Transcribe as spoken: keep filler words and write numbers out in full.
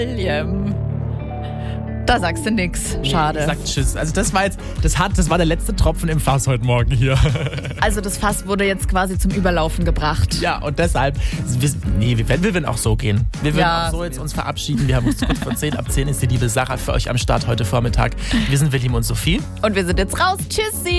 William. Da sagst du nix. Schade. Ich sag tschüss. Also das war jetzt, das hat, das war der letzte Tropfen im Fass heute Morgen hier. Also das Fass wurde jetzt quasi zum Überlaufen gebracht. Ja, und deshalb, wir, nee, wir, wir würden auch so gehen. Wir würden Ja, auch so jetzt uns verabschieden. Wir haben uns kurz vor zehn. Ab zehn ist die liebe Sarah für euch am Start heute Vormittag. Wir sind William und Sophie. Und wir sind jetzt raus. Tschüssi.